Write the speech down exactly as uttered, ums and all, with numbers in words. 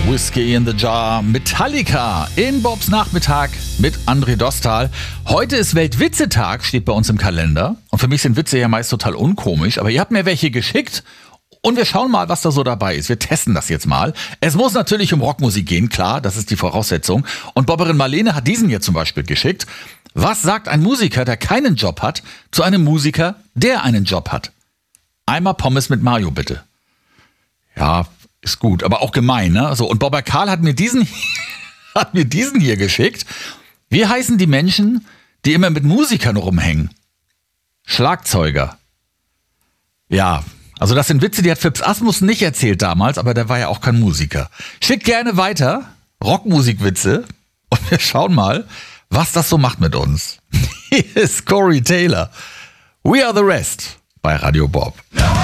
Whiskey in the Jar, Metallica in Bobs Nachmittag mit André Dostal. Heute ist Weltwitzetag, steht bei uns im Kalender. Und für mich sind Witze ja meist total unkomisch, aber ihr habt mir welche geschickt und wir schauen mal, was da so dabei ist. Wir testen das jetzt mal. Es muss natürlich um Rockmusik gehen, klar, das ist die Voraussetzung. Und Bobberin Marlene hat diesen hier zum Beispiel geschickt. Was sagt ein Musiker, der keinen Job hat, zu einem Musiker, der einen Job hat? Einmal Pommes mit Mayo, bitte. Ja, ist gut, aber auch gemein, ne? So, und Bobber Karl hat mir diesen, hat mir diesen hier geschickt. Wie heißen die Menschen, die immer mit Musikern rumhängen? Schlagzeuger. Ja, also das sind Witze, die hat Phipps Asmussen nicht erzählt damals, aber der war ja auch kein Musiker. Schickt gerne weiter, Rockmusikwitze, und wir schauen mal, was das so macht mit uns. Hier ist Corey Taylor. We are the rest bei Radio Bob.